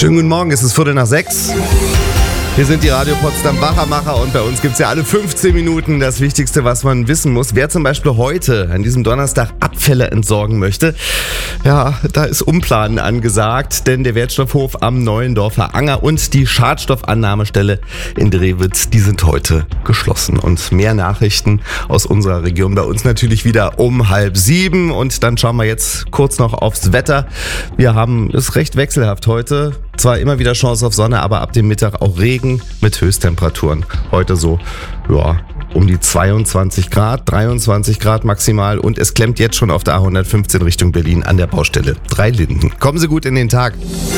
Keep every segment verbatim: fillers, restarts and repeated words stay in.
Schönen guten Morgen, es ist Viertel nach sechs. Wir sind die Radio Potsdam Wachermacher und bei uns gibt es ja alle fünfzehn Minuten das Wichtigste, was man wissen muss. Wer zum Beispiel heute, an diesem Donnerstag, Abfälle entsorgen möchte, ja, da ist Umplanen angesagt, denn der Wertstoffhof am Neuendorfer Anger und die Schadstoffannahmestelle in Drewitz, die sind heute geschlossen. Und mehr Nachrichten aus unserer Region bei uns natürlich wieder um halb sieben. Und dann schauen wir jetzt kurz noch aufs Wetter. Wir haben es recht wechselhaft heute. Zwar immer wieder Chance auf Sonne, aber ab dem Mittag auch Regen mit Höchsttemperaturen. Heute so, ja, um die zweiundzwanzig Grad, dreiundzwanzig Grad maximal und es klemmt jetzt schon auf der A hundertfünfzehn Richtung Berlin an der Baustelle Dreilinden. Kommen Sie gut in den Tag.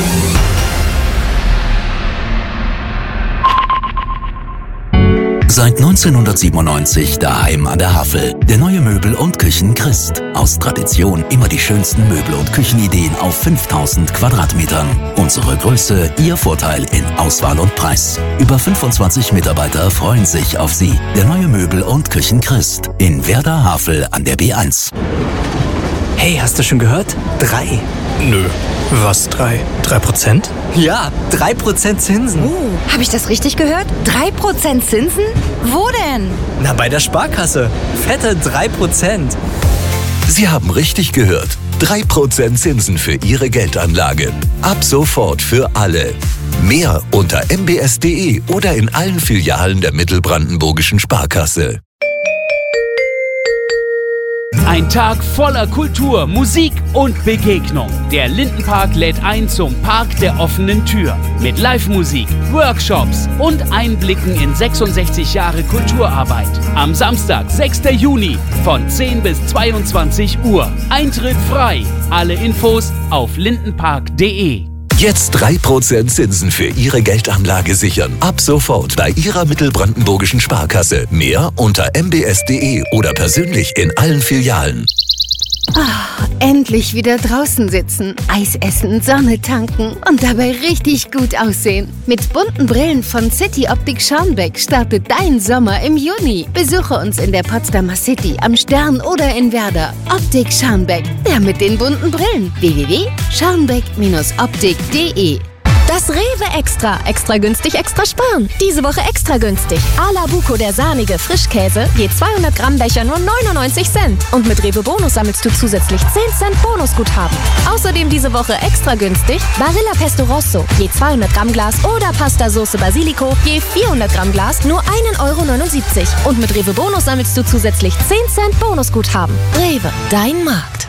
Seit neunzehnhundertsiebenundneunzig daheim an der Havel. Der neue Möbel- und Küchen Christ. Aus Tradition immer die schönsten Möbel- und Küchenideen auf fünftausend Quadratmetern. Unsere Größe, Ihr Vorteil in Auswahl und Preis. Über fünfundzwanzig Mitarbeiter freuen sich auf Sie. Der neue Möbel- und Küchen Christ. In Werder Havel an der B eins. Hey, hast du schon gehört? Drei. Nö. Was drei? Drei Prozent? Ja, drei Prozent Zinsen. Oh, habe ich das richtig gehört? Drei Prozent Zinsen? Wo denn? Na, bei der Sparkasse. Fette drei Prozent. Sie haben richtig gehört. drei Prozent Zinsen für Ihre Geldanlage. Ab sofort für alle. Mehr unter m b s punkt d e oder in allen Filialen der Mittelbrandenburgischen Sparkasse. Ein Tag voller Kultur, Musik und Begegnung. Der Lindenpark lädt ein zum Park der offenen Tür. Mit Live-Musik, Workshops und Einblicken in sechsundsechzig Jahre Kulturarbeit. Am Samstag, sechster Juni von zehn bis zweiundzwanzig Uhr. Eintritt frei. Alle Infos auf lindenpark punkt de. Jetzt drei Prozent Zinsen für Ihre Geldanlage sichern. Ab sofort bei Ihrer Mittelbrandenburgischen Sparkasse. Mehr unter m b s punkt d e oder persönlich in allen Filialen. Ah, endlich wieder draußen sitzen, Eis essen, Sonne tanken und dabei richtig gut aussehen. Mit bunten Brillen von City Optik Scharnbeck startet dein Sommer im Juni. Besuche uns in der Potsdamer City, am Stern oder in Werder. Optik Scharnbeck, der mit den bunten Brillen. w w w punkt scharnbeck optik punkt de. Das Rewe Extra. Extra günstig, extra sparen. Diese Woche extra günstig. Ala Buco, der sahnige Frischkäse, je zweihundert Gramm Becher nur neunundneunzig Cent. Und mit Rewe Bonus sammelst du zusätzlich zehn Cent Bonusguthaben. Außerdem diese Woche extra günstig Barilla Pesto Rosso, je zweihundert Gramm Glas oder Pasta Soße Basilico, je vierhundert Gramm Glas nur ein Euro neunundsiebzig. Und mit Rewe Bonus sammelst du zusätzlich zehn Cent Bonusguthaben. Rewe, dein Markt.